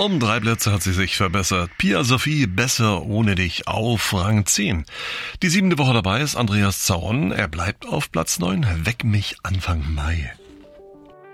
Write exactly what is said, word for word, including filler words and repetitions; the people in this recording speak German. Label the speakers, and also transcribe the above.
Speaker 1: Um drei Plätze hat sie sich verbessert. Pia Sophie, Besser ohne dich auf Rang zehn. Die siebente Woche dabei ist Andreas Zaun. Er bleibt auf Platz neun. Weck mich Anfang Mai.